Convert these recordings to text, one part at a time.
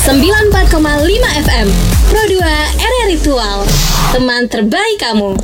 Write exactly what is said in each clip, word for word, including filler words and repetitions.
sembilan puluh empat koma lima F M Pro dua R R Ritual, teman terbaik kamu.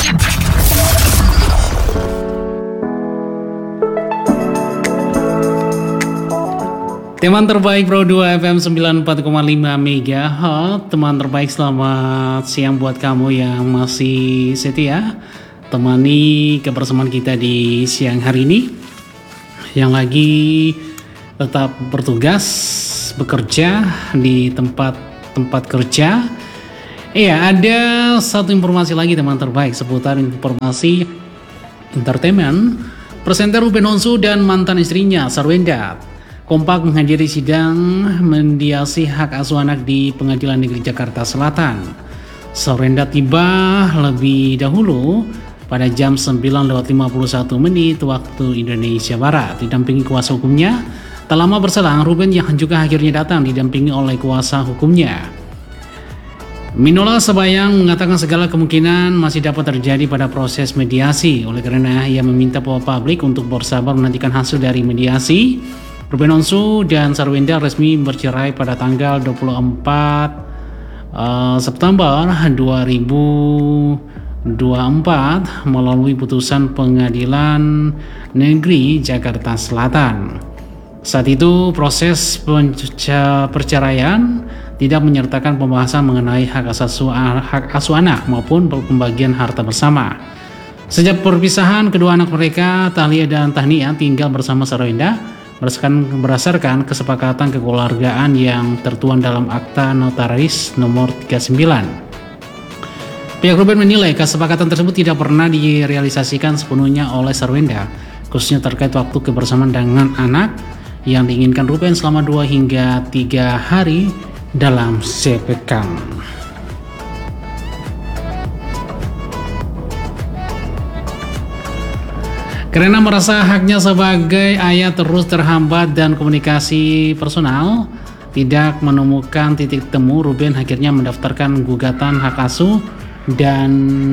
Teman terbaik Pro dua F M sembilan puluh empat koma lima MHz. Teman terbaik, selamat siang buat kamu yang masih setia temani kebersamaan kita di siang hari ini, yang lagi tetap bertugas bekerja di tempat-tempat kerja. Iya, ada satu informasi lagi teman terbaik seputar informasi entertainment. Presenter Ruben Onsu dan mantan istrinya Sarwenda kompak menghadiri sidang mediasi hak asuh anak di Pengadilan Negeri Jakarta Selatan. Sarwenda tiba lebih dahulu pada jam sembilan lewat lima puluh satu menit waktu Indonesia Barat, didampingi kuasa hukumnya. Tak lama berselang, Ruben yang juga akhirnya datang didampingi oleh kuasa hukumnya. Minola Sebayang mengatakan segala kemungkinan masih dapat terjadi pada proses mediasi. Oleh karena ia meminta publik untuk bersabar menantikan hasil dari mediasi. Ruben Onsu dan Sarwenda resmi bercerai pada tanggal dua puluh empat uh, September dua ribu dua puluh empat melalui putusan Pengadilan Negeri Jakarta Selatan. Saat itu proses perceraian tidak menyertakan pembahasan mengenai hak asuh hak asuh anak maupun pembagian harta bersama. Sejak perpisahan, kedua anak mereka, Tahlia dan Tahnia, tinggal bersama Sarwenda berdasarkan, berdasarkan kesepakatan kekeluargaan yang tertuang dalam Akta Notaris nomor tiga puluh sembilan. Pihak Ruben menilai kesepakatan tersebut tidak pernah direalisasikan sepenuhnya oleh Sarwenda, khususnya terkait waktu kebersamaan dengan anak yang diinginkan Ruben selama dua hingga tiga hari dalam sepekan. Karena merasa haknya sebagai ayah terus terhambat dan komunikasi personal tidak menemukan titik temu, Ruben akhirnya mendaftarkan gugatan hak asuh dan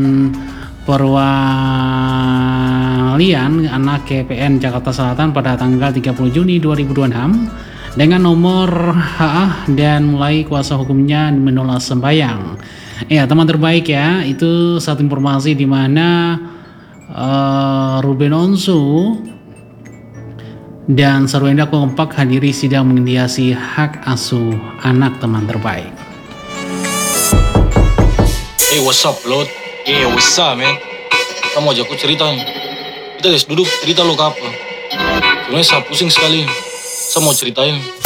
perwalian anak ke P N Jakarta Selatan pada tanggal tiga puluh Juni dua ribu dua puluh enam dengan nomor H A dan mulai kuasa hukumnya Minola Sebayang. Ya, teman terbaik ya, itu satu informasi di mana uh, Ruben Onsu dan Sarwenda kompak hadiri sidang mediasi hak asuh anak, teman terbaik. Hey, what's up, Lord? Hey, what's up, man? Kamu ajak aku cerita nih. Kita guys duduk cerita lo ke apa? Sebenarnya saya pusing sekali. Saya mau ceritain.